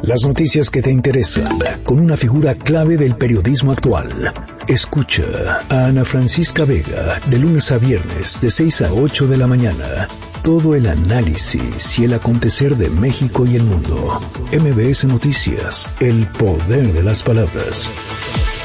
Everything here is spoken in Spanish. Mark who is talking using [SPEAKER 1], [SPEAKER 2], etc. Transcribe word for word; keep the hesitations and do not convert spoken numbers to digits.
[SPEAKER 1] Las noticias que te interesan, con una figura clave del periodismo actual. Escucha a Ana Francisca Vega, de lunes a viernes, de seis a ocho de la mañana. Todo el análisis y el acontecer de México y el mundo. M B S Noticias, el poder de las palabras.